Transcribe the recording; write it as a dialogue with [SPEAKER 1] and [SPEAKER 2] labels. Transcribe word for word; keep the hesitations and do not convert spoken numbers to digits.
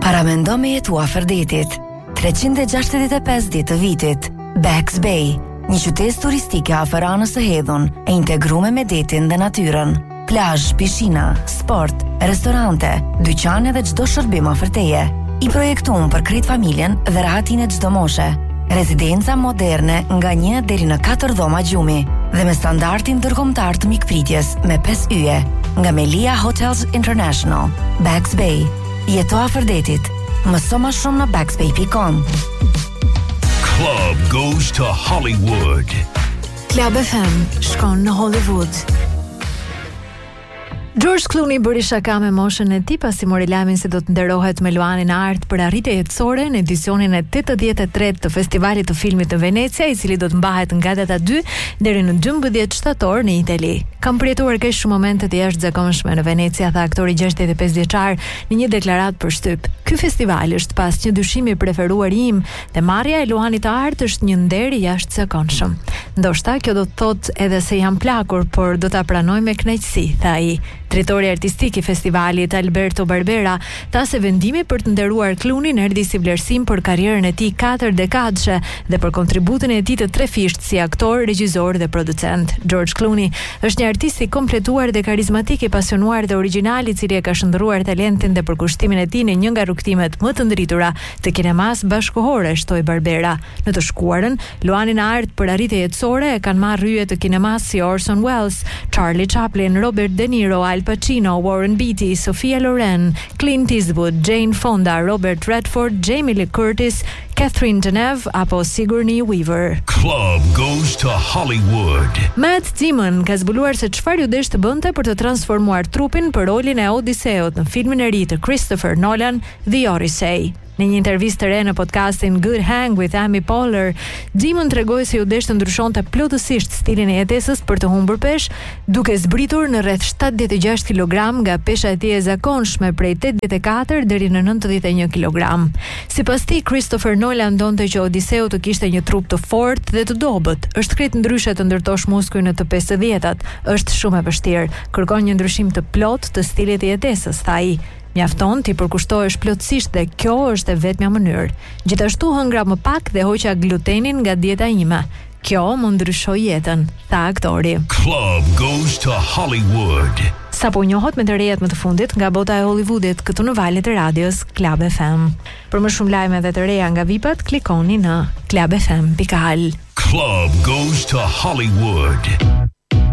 [SPEAKER 1] Paramendo me jetua Ferdetit, treqind e gjashtëdhjetë e pesë ditë të vitit. Bax Bay, një qytet turistike afër anës së hedhun, e integruar me detin dhe natyrën. Plazh, pishina, sport, restorante, dyqane dhe çdo shërbim afër teje. I projektuar për krejt familjen dhe rahatin e çdo moshe. Rezidenca moderne nga një deri në katër dhoma gjumi dhe me standardin ndërkombëtar të mikpritjes me pesë yje nga Melia Hotels International. Bax Bay, jeto afër detit. Mëso më shumë në baxbay dot com.
[SPEAKER 2] Club goes to Hollywood.
[SPEAKER 3] Club F M shkon në Hollywood. George Clooney bëri shaka me moshën e tij pasi mori lajmin se do të nderohet me Luanin Art për arritje jetësore në edicionin e tetëdhjetë e tretë të Festivalit të Filmit të Venecia, i cili do të mbahet nga data dy deri në dymbëdhjetë shtator në Itali. Kam përjetuar kaq shumë momente të jashtëzakonshme në Venecia, tha aktori gjashtëdhjetë e pesë vjeçar në një deklaratë për shtyp. Ky festival është pas një dyshimi i preferuar im dhe marrja e Luanit Art është një nder i jashtëzakonshëm. Ndoshta kjo do të thotë edhe se jam plakur, por do ta pranoj me kënaqësi, tha ai. Drejtori artistik i festivalit Alberto Barbera tha se vendimi për të nderuar Clooneyn erdhi si vlerësim për karrierën e tij katër dekadëshe dhe për kontributin e tij të trefisht si aktor, regjisor dhe producent. George Clooney është një artist i kompletuar dhe karizmatik, i pasionuar dhe origjinal, i cili e ka shndërruar talentin dhe përkushtimin e tij në një nga rrugtimet më të ndritura të kinemas bashkëkohore, shtoi Barbera. Në të shkuarën, Luanin Art për arritje jetësore e kanë marrë rrye të kinemas si Orson Welles, Charlie Chaplin, Robert De Niro, Al Pacino, Warren Beatty, Sofia Loren, Clint Eastwood, Jane Fonda, Robert Redford, Jamie Lee Curtis, Catherine Deneuve apo Sigourney Weaver.
[SPEAKER 2] Club goes to Hollywood.
[SPEAKER 3] Matt Damon ka zbuluar se çfarë ju desh të bënte për të transformuar trupin për rolin e Odiseut në filmin e ri të Christopher Nolan, The Odyssey. Në një intervistë të re në podcastin Good Hang with Amy Poehler, Damon tregoi se u desh të ndryshonte plotësisht stilin e jetesës për të humbur peshë, duke zbritur në rreth shtatëdhjetë e gjashtë kilogram nga pesha e tij e zakonshme prej tetëdhjetë e katër deri në nëntëdhjetë e një kilogram. Sipas tij, Christopher Nolan donte që Odiseu të kishte një trup të fortë dhe të dobët. Është krejt ndryshe të ndërtosh muskujin në të pesëdhjetat. Është shumë e vështirë. Kërkon një ndryshim të plotë të stilit të jetesës, tha ai. Mjafton ti përkushtohesh plotësisht dhe kjo është e vetmja mënyrë. Gjithashtu hëngra më pak dhe hoqa glutenin nga dieta ime. Kjo më ndryshoi jetën, tha aktori.
[SPEAKER 2] Club goes to Hollywood.
[SPEAKER 3] Sapo njohot me të rejat më të fundit nga bota e Hollywoodit këtu në valët e radios Club F M. Për më shumë lajme dhe të reja nga vipat, klikoni në club f m dot al.
[SPEAKER 2] Club goes to Hollywood.